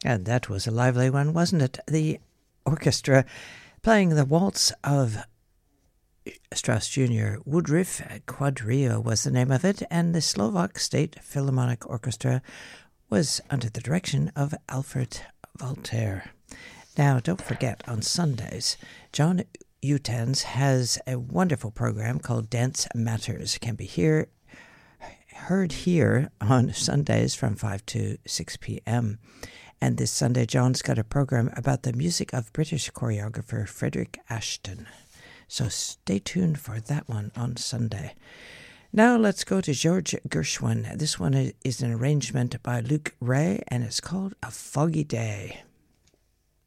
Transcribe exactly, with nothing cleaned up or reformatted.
And that was a lively one, wasn't it? The orchestra playing the waltz of Strauss Junior Woodruff, Quadrille was the name of it, and the Slovak State Philharmonic Orchestra was under the direction of Alfred Voltaire. Now, don't forget, on Sundays, John Utens has a wonderful program called Dance Matters. It can be here, heard here on Sundays from five to six p.m. And this Sunday, John's got a program about the music of British choreographer Frederick Ashton. So stay tuned for that one on Sunday. Now let's go to George Gershwin. This one is an arrangement by Luke Ray, and it's called A Foggy Day.